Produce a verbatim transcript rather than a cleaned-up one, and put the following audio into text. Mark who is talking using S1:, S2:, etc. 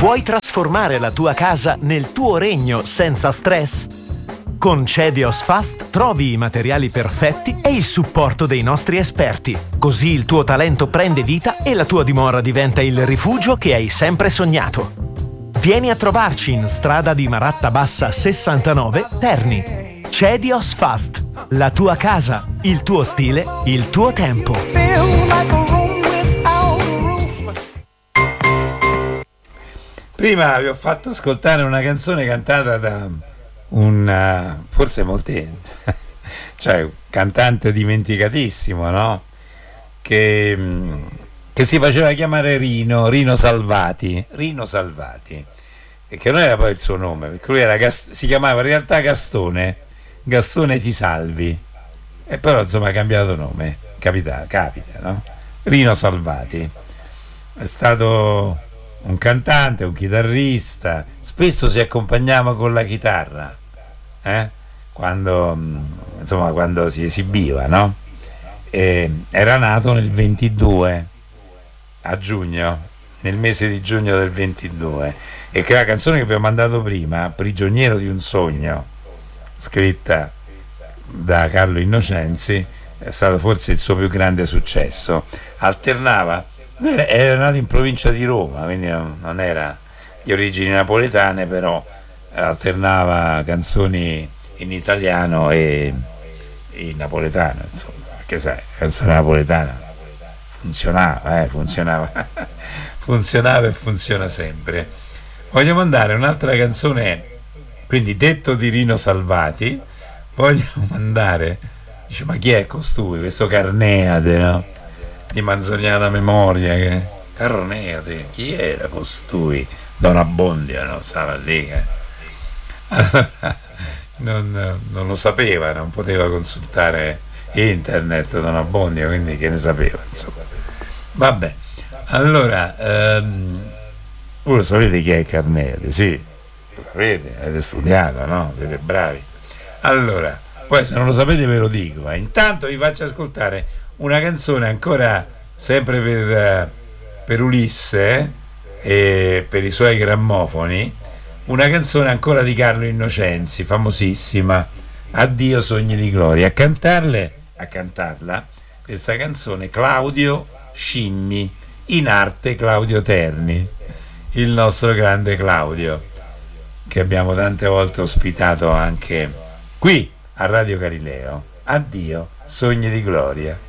S1: Vuoi trasformare la tua casa nel tuo regno senza stress? Con Cedios Fast trovi i materiali perfetti e il supporto dei nostri esperti. Così il tuo talento prende vita e la tua dimora diventa il rifugio che hai sempre sognato. Vieni a trovarci in strada di Maratta Bassa sessantanove, Terni. Cedios Fast. La tua casa, il tuo stile, il tuo tempo.
S2: Prima vi ho fatto ascoltare una canzone cantata da un uh, forse molti cioè un cantante dimenticatissimo, no? Che, che si faceva chiamare Rino Rino Salvati Rino Salvati e che non era poi il suo nome, perché lui era Gast- si chiamava in realtà Gastone Gastone Ti Salvi, e però insomma ha cambiato nome, capita, capita, no? Rino Salvati è stato un cantante, un chitarrista, spesso si accompagnava con la chitarra, eh? quando, insomma, quando si esibiva, no? E era nato nel ventidue, a giugno, nel mese di giugno del ventidue, e che la canzone che vi ho mandato prima, Prigioniero di un sogno, scritta da Carlo Innocenzi, è stato forse il suo più grande successo. Alternava, era nato in provincia di Roma, quindi non era di origini napoletane, però alternava canzoni in italiano e in napoletano, insomma, perché sai, la canzone napoletana funzionava, eh, funzionava, funzionava e funziona sempre. Voglio mandare un'altra canzone, quindi detto di Rino Salvati, voglio mandare, dice, ma chi è costui, questo Carneade, no? Di manzoniana memoria, che Carneade, chi era costui? Don Abbondio, no? Stava lì, eh? Allora, non, non lo sapeva, non poteva consultare internet Don Abbondio, quindi che ne sapeva, insomma. Vabbè, allora ehm, voi lo sapete chi è Carneade? Sì, lo sapete, avete studiato, no? Siete bravi. Allora, poi se non lo sapete ve lo dico, ma intanto vi faccio ascoltare una canzone ancora sempre per, per Ulisse e per i suoi grammofoni, una canzone ancora di Carlo Innocenzi, famosissima, Addio sogni di gloria. A cantarle, a cantarla questa canzone Claudio Scimmi, in arte Claudio Terni, il nostro grande Claudio, che abbiamo tante volte ospitato anche qui a Radio Galileo. Addio sogni di gloria.